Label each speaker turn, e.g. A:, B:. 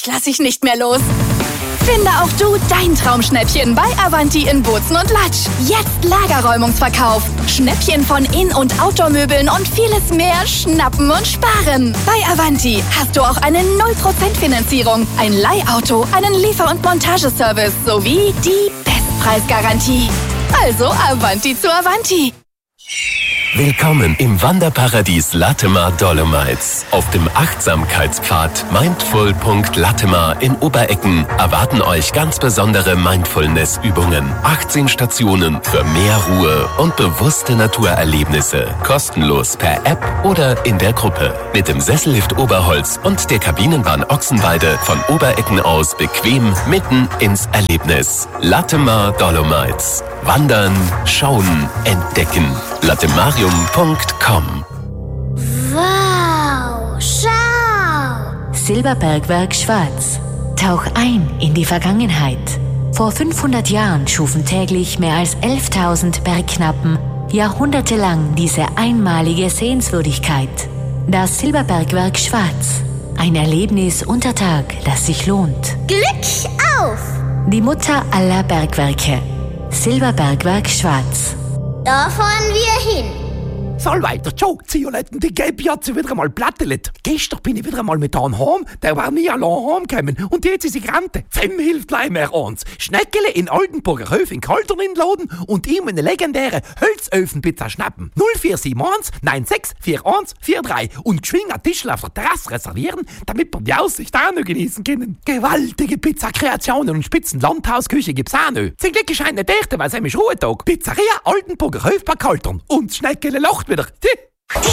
A: lass ich nicht mehr los. Finde auch du dein Traumschnäppchen bei Avanti in Bozen und Latsch. Jetzt Lagerräumungsverkauf. Schnäppchen von In- und Outdoor-Möbeln und vieles mehr schnappen und sparen. Bei Avanti hast du auch eine 0% Finanzierung, ein Leihauto, einen Liefer- und Montageservice sowie die Bestpreisgarantie. Also Avanti zu Avanti.
B: Willkommen im Wanderparadies Latemar Dolomites. Auf dem Achtsamkeitspfad Mindful.Latemar in Oberecken erwarten euch ganz besondere Mindfulness-Übungen. 18 Stationen für mehr Ruhe und bewusste Naturerlebnisse. Kostenlos per App oder in der Gruppe. Mit dem Sessellift Oberholz und der Kabinenbahn Ochsenweide von Oberecken aus bequem mitten ins Erlebnis. Latemar Dolomites. Wandern, schauen, entdecken. latemarium.com.
C: Wow, schau!
D: Silberbergwerk Schwarz. Tauch ein in die Vergangenheit. Vor 500 Jahren schufen täglich mehr als 11.000 Bergknappen jahrhundertelang diese einmalige Sehenswürdigkeit. Das Silberbergwerk Schwarz. Ein Erlebnis unter Tag, das sich lohnt.
C: Glück auf!
D: Die Mutter aller Bergwerke. Silberbergwerk Schwarz.
C: Da fahren wir hin.
E: Salweiter, ciao, Zioletten, die gelbe Jatze wieder einmal plattelet. Gestern bin ich wieder einmal mit einem heim, der war nie allein heimgekommen und jetzt ist sie Grante. Fem hilft gleich mehr uns. Schneckele in Oldenburger Höf in Kaltern in Laden und ihm eine legendäre Hölzöfenpizza schnappen. 0471 964143 und geschwind ein Tischl auf der Terrasse reservieren, damit wir die Aussicht auch noch genießen können. Gewaltige Pizzakreationen und spitzen Landhausküche gibt's auch noch. Zum Glück ist heute nicht echt, weil es ist Ruhetag. Pizzeria Oldenburger Höf bei Kaltern und Schneckele lacht wieder.